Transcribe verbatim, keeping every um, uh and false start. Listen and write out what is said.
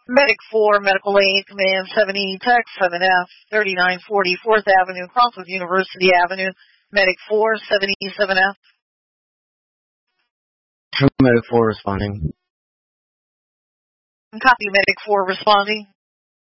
Medic four, Medical Aid, Command seven E, Tech seven F, thirty-nine forty fourth Avenue, Crossville University Avenue, Medic four, seven E, seven F. Medic four responding. Copy, Medic four responding.